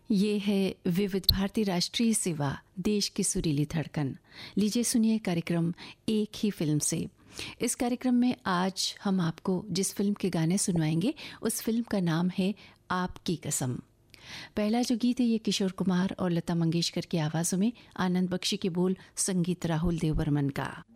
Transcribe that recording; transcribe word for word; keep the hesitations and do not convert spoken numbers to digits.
ये है विविध भारती राष्ट्रीय सेवा, देश की सुरीली धड़कन। लीजिए सुनिए कार्यक्रम एक ही फिल्म से। इस कार्यक्रम में आज हम आपको जिस फिल्म के गाने सुनवाएंगे उस फिल्म का नाम है आपकी कसम। पहला जो गीत है ये किशोर कुमार और लता मंगेशकर की आवाज़ों में, आनंद बख्शी के बोल, संगीत राहुल देव बर्मन का।